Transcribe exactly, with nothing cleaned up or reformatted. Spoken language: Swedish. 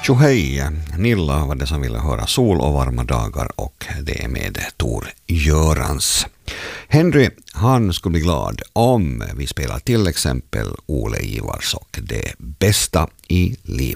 Tjohej, Nilla var det som ville höra Sol och varma dagar och det är med Tor Görans. Henry, han skulle bli glad om vi spelar till exempel Ole Ivars och det bästa i livet.